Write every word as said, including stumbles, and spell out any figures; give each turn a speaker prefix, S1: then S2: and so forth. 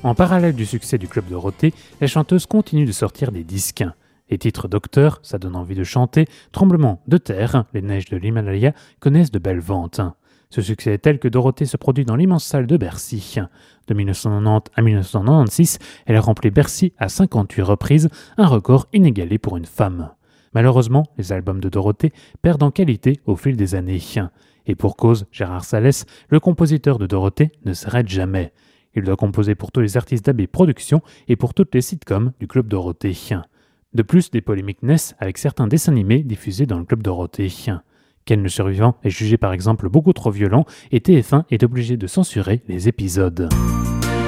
S1: En parallèle du succès du Club Dorothée, la chanteuse continue de sortir des disques. Les titres Docteur, ça donne envie de chanter, Tremblement de terre, Les neiges de l'Himalaya connaissent de belles ventes. Ce succès est tel que Dorothée se produit dans l'immense salle de Bercy. De dix-neuf cent quatre-vingt-dix à dix-neuf cent quatre-vingt-seize, elle a rempli Bercy à cinquante-huit reprises, un record inégalé pour une femme. Malheureusement, les albums de Dorothée perdent en qualité au fil des années. Et pour cause, Gérard Salès, le compositeur de Dorothée, ne s'arrête jamais. Il doit composer pour tous les artistes d'A B Productions et pour toutes les sitcoms du Club Dorothée. De plus, des polémiques naissent avec certains dessins animés diffusés dans le Club Dorothée. Ken le survivant est jugé par exemple beaucoup trop violent et T F un est obligé de censurer les épisodes.